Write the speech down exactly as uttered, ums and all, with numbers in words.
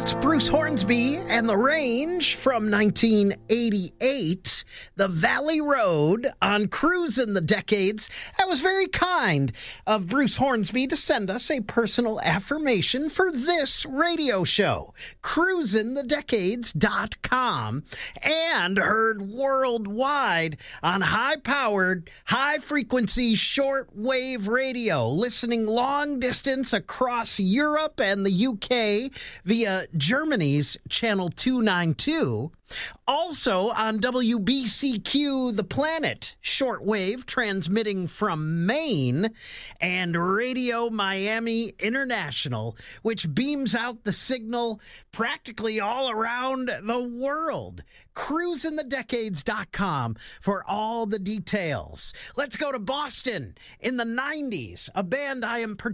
That's Bruce Hornsby and the Range from nineteen eighty-eight. The Valley Road on Cruisin' the Decades. That was very kind of Bruce Hornsby to send us a personal affirmation for this radio show. cruisin the decades dot com, and heard worldwide on high-powered, high-frequency shortwave radio, listening long distance across Europe and the U K via Germany's Channel two ninety-two. Also on W B C Q The Planet, shortwave transmitting from Maine, and Radio Miami International, which beams out the signal practically all around the world. cruisin the decades dot com for all the details. Let's go to Boston in the nineties, a band I am particularly